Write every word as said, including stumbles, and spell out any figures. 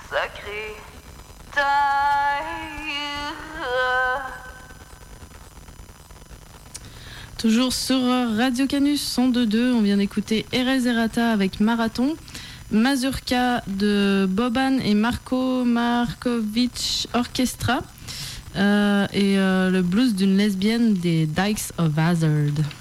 sacré taille. Toujours sur Radio Canus cent deux deux, on vient d'écouter Erez Errata avec Marathon, Mazurka de Boban et Marko Markovic Orchestra euh, et euh, le blues d'une lesbienne des Dykes of Hazzard.